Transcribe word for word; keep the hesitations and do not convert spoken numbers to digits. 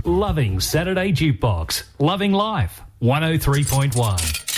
Loving Saturday Jukebox. Loving Life. one oh three point one.